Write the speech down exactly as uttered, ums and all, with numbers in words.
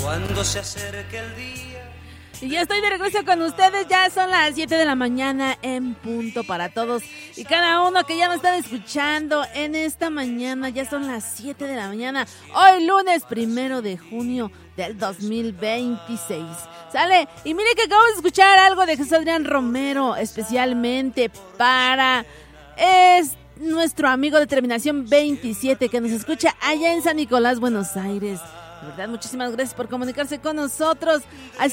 cuando se acerque el día. Y ya estoy de regreso con ustedes, ya son las siete de la mañana en punto para todos y cada uno que ya me están escuchando en esta mañana, ya son las siete de la mañana, hoy lunes primero de junio del dos mil veintiséis, ¿sale? Y mire que acabo de escuchar algo de Jesús Adrián Romero, especialmente para es nuestro amigo de terminación veintisiete que nos escucha allá en San Nicolás, Buenos Aires. De verdad, muchísimas gracias por comunicarse con nosotros.